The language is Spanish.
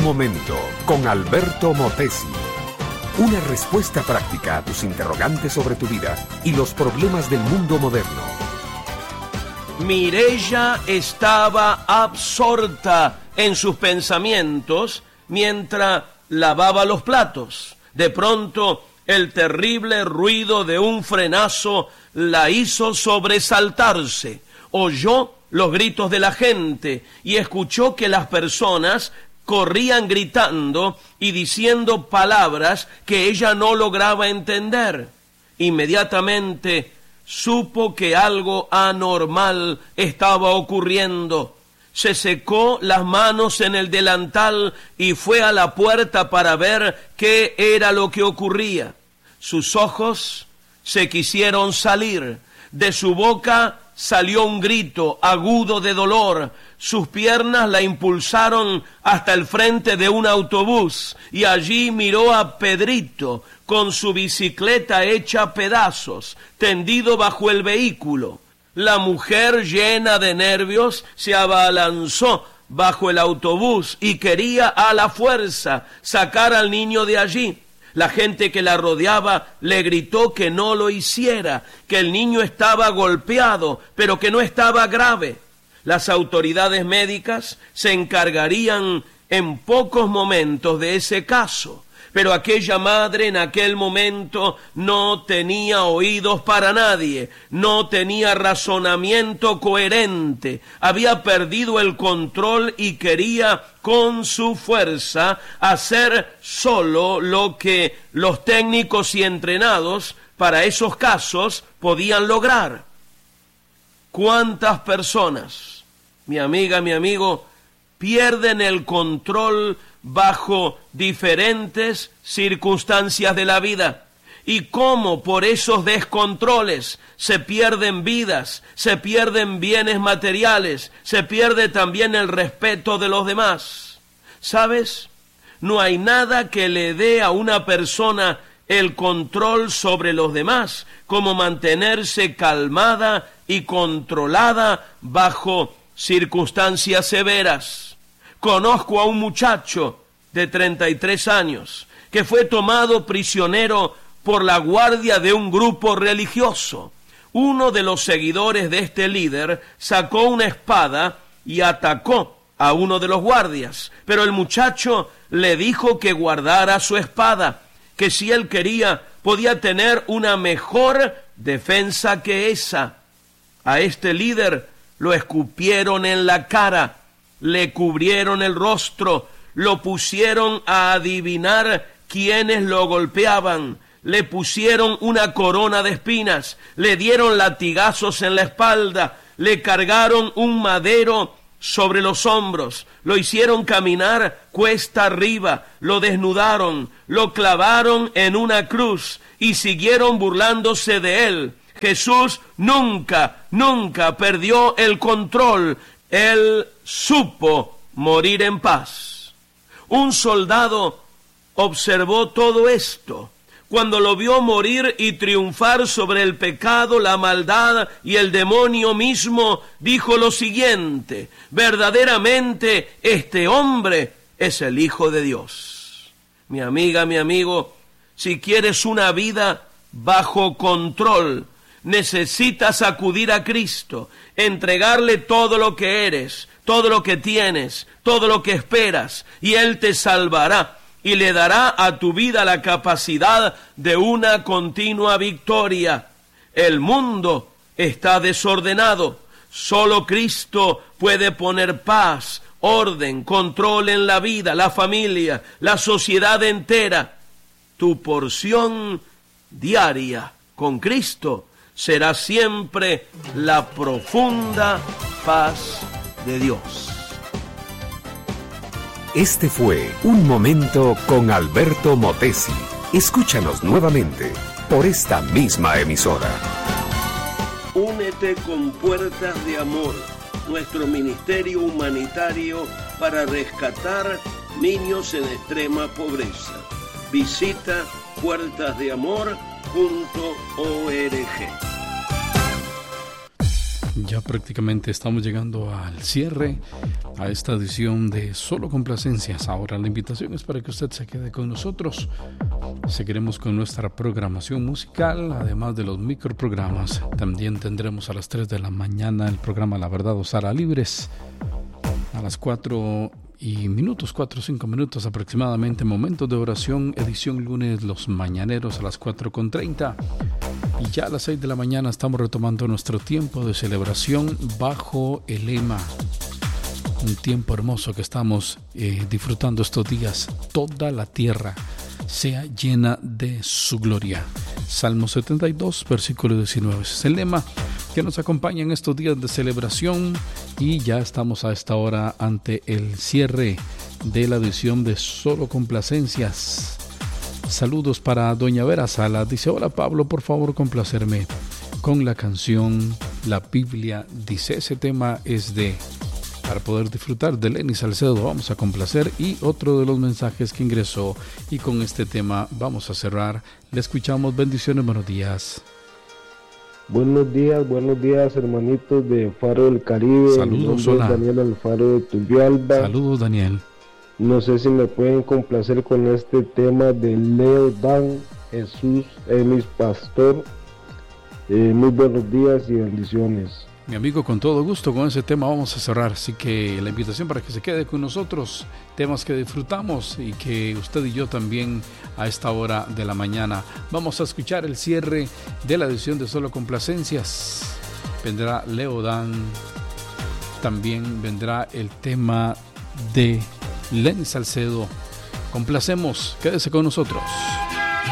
momento con Alberto Motesi. Una respuesta práctica a tus interrogantes sobre tu vida y los problemas del mundo moderno. Mireya estaba absorta en sus pensamientos mientras lavaba los platos. De pronto, el terrible ruido de un frenazo la hizo sobresaltarse. Oyó los gritos de la gente y escuchó que las personas corrían gritando y diciendo palabras que ella no lograba entender. Inmediatamente supo que algo anormal estaba ocurriendo. Se secó las manos en el delantal y fue a la puerta para ver qué era lo que ocurría. Sus ojos se quisieron salir. De su boca salió un grito agudo de dolor. Sus piernas la impulsaron hasta el frente de un autobús y allí miró a Pedrito con su bicicleta hecha pedazos, tendido bajo el vehículo. La mujer, llena de nervios, se abalanzó bajo el autobús y quería a la fuerza sacar al niño de allí. La gente que la rodeaba le gritó que no lo hiciera, que el niño estaba golpeado, pero que no estaba grave. Las autoridades médicas se encargarían en pocos momentos de ese caso, pero aquella madre en aquel momento no tenía oídos para nadie, no tenía razonamiento coherente, había perdido el control y quería con su fuerza hacer solo lo que los técnicos y entrenados para esos casos podían lograr. ¿Cuántas personas, mi amiga, mi amigo, pierden el control bajo diferentes circunstancias de la vida? Y cómo por esos descontroles se pierden vidas, se pierden bienes materiales, se pierde también el respeto de los demás. ¿Sabes? No hay nada que le dé a una persona el control sobre los demás como mantenerse calmada y controlada bajo circunstancias severas. Conozco a un muchacho de 33 años que fue tomado prisionero por la guardia de un grupo religioso. Uno de los seguidores de este líder sacó una espada y atacó a uno de los guardias, pero el muchacho le dijo que guardara su espada, que si él quería podía tener una mejor defensa que esa. A este líder lo escupieron en la cara, le cubrieron el rostro, lo pusieron a adivinar quiénes lo golpeaban, le pusieron una corona de espinas, le dieron latigazos en la espalda, le cargaron un madero sobre los hombros, lo hicieron caminar cuesta arriba, lo desnudaron, lo clavaron en una cruz y siguieron burlándose de él. Jesús nunca perdió el control. Él supo morir en paz. Un soldado observó todo esto. Cuando lo vio morir y triunfar sobre el pecado, la maldad y el demonio mismo, dijo lo siguiente: verdaderamente este hombre es el Hijo de Dios. Mi amiga, mi amigo, si quieres una vida bajo control, necesitas acudir a Cristo, entregarle todo lo que eres, todo lo que tienes, todo lo que esperas, y Él te salvará y le dará a tu vida la capacidad de una continua victoria. El mundo está desordenado. Solo Cristo puede poner paz, orden, control en la vida, la familia, la sociedad entera. Tu porción diaria con Cristo será siempre la profunda paz de Dios. Este fue Un Momento con Alberto Motesi. Escúchanos nuevamente por esta misma emisora. Únete con Puertas de Amor, nuestro ministerio humanitario para rescatar niños en extrema pobreza. Visita puertasdeamor.org. Ya prácticamente estamos llegando al cierre a esta edición de Solo Complacencias. Ahora la invitación es para que usted se quede con nosotros. Seguiremos con nuestra programación musical, además de los microprogramas. También tendremos a las 3 de la mañana el programa La Verdad os hará libres. A las 4 o 5 minutos aproximadamente, Momentos de Oración, edición lunes, Los Mañaneros a las 4:30. Y ya a las 6 de la mañana estamos retomando nuestro tiempo de celebración bajo el lema. Un tiempo hermoso que estamos disfrutando estos días. Toda la tierra sea llena de su gloria. Salmo 72, versículo 19. Ese es el lema que nos acompaña en estos días de celebración. Y ya estamos a esta hora ante el cierre de la edición de Solo Complacencias. Saludos para Doña Vera Sala. Dice: hola Pablo, por favor complacerme con la canción La Biblia dice. Ese tema es para poder disfrutar de Lenny Salcedo. Vamos a complacer. Y otro de los mensajes que ingresó, y con este tema vamos a cerrar. Le escuchamos. Bendiciones, buenos días. Buenos días hermanitos de Faro del Caribe. Saludos, hola. Daniel Alfaro de Turrialba. Saludos, Daniel. No sé si me pueden complacer con este tema de Leo Dan, Jesús es mi pastor. Muy buenos días y bendiciones. Mi amigo, con todo gusto, con ese tema vamos a cerrar. Así que la invitación para que se quede con nosotros, temas que disfrutamos y que usted y yo también a esta hora de la mañana. Vamos a escuchar el cierre de la edición de Solo Complacencias. Vendrá Leo Dan, también vendrá el tema de Lenny Salcedo. Complacemos, quédese con nosotros.